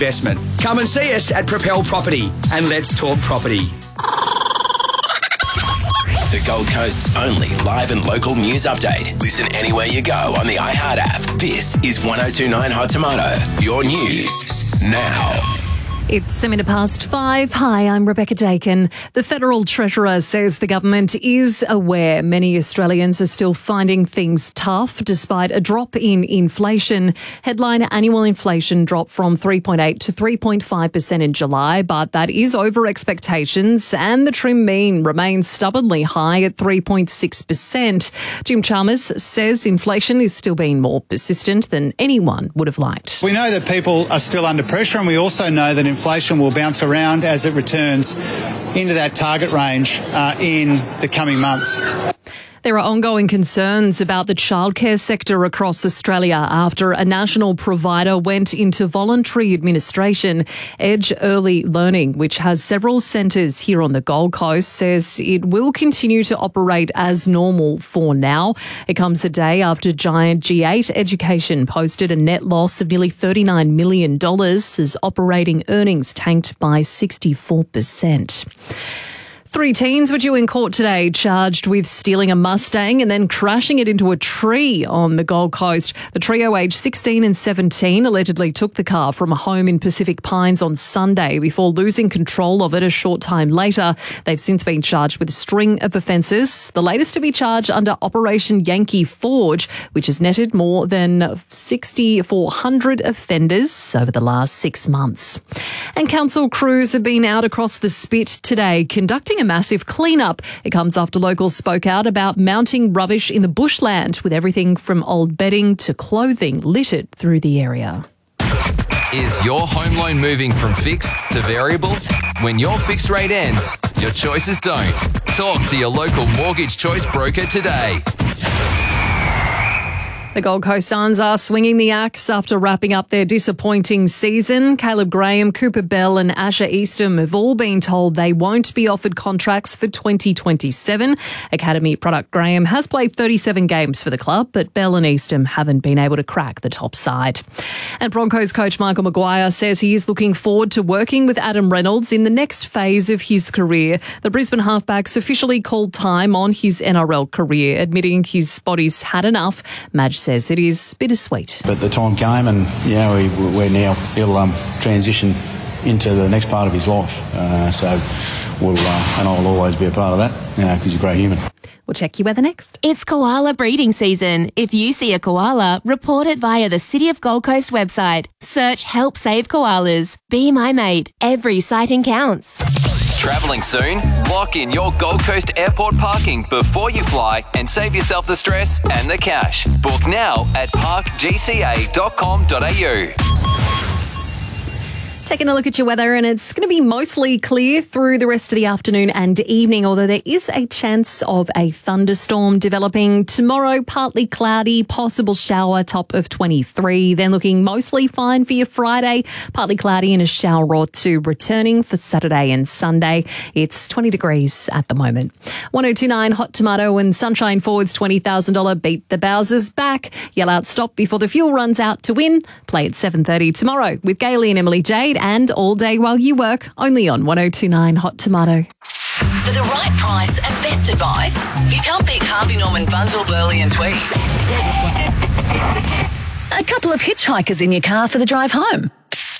investment. Come and see us at Propel Property and let's talk property. The Gold Coast's only live and local news update. Listen anywhere you go on the iHeart app. This is 1029 Hot Tomato. Your news now. It's 5:07. Hi, I'm Rebecca Dakin. The Federal Treasurer says the government is aware many Australians are still finding things tough despite a drop in inflation. Headline annual inflation dropped from 3.8 to 3.5% in July, but that is over expectations, and the trim mean remains stubbornly high at 3.6%. Jim Chalmers says inflation is still being more persistent than anyone would have liked. We know that people are still under pressure, and we also know that inflation will bounce around as it returns into that target range in the coming months. There are ongoing concerns about the childcare sector across Australia after a national provider went into voluntary administration. Edge Early Learning, which has several centres here on the Gold Coast, says it will continue to operate as normal for now. It comes a day after giant G8 Education posted a net loss of nearly $39 million as operating earnings tanked by 64%. 3 teens were due in court today, charged with stealing a Mustang and then crashing it into a tree on the Gold Coast. The trio, aged 16 and 17, allegedly took the car from a home in Pacific Pines on Sunday before losing control of it a short time later. They've since been charged with a string of offences, the latest to be charged under Operation Yankee Forge, which has netted more than 6,400 offenders over the last 6 months. And council crews have been out across the Spit today conducting a massive clean-up. It comes after locals spoke out about mounting rubbish in the bushland, with everything from old bedding to clothing littered through the area. Is your home loan moving from fixed to variable? When your fixed rate ends, your choices don't. Talk to your local Mortgage Choice broker today. The Gold Coast Suns are swinging the axe after wrapping up their disappointing season. Caleb Graham, Cooper Bell and Asher Eastham have all been told they won't be offered contracts for 2027. Academy product Graham has played 37 games for the club, but Bell and Eastham haven't been able to crack the top side. And Broncos coach Michael Maguire says he is looking forward to working with Adam Reynolds in the next phase of his career. The Brisbane halfback's officially called time on his NRL career, admitting his body's had enough. Madge says it is bittersweet. But the time came, and he'll transition into the next part of his life. So we'll, and I'll always be a part of that because he's a great human. We'll check your weather next. It's koala breeding season. If you see a koala, report it via the City of Gold Coast website. Search Help Save Koalas. Be my mate. Every sighting counts. Travelling soon? Lock in your Gold Coast airport parking before you fly and save yourself the stress and the cash. Book now at parkgca.com.au. Taking a look at your weather, and it's going to be mostly clear through the rest of the afternoon and evening, although there is a chance of a thunderstorm developing. Tomorrow, partly cloudy, possible shower, top of 23. Then looking mostly fine for your Friday, partly cloudy and a shower or two returning for Saturday and Sunday. It's 20 degrees at the moment. 1029 Hot Tomato and Sunshine Ford's $20,000 Beat the Bowsers back. Yell out stop before the fuel runs out to win. Play at 7:30 tomorrow with Gailey and Emily Jade, and all day while you work, only on 1029 Hot Tomato. For the right price and best advice, you can't beat Harvey Norman bundled Burley and Tweed. A couple of hitchhikers in your car for the drive home.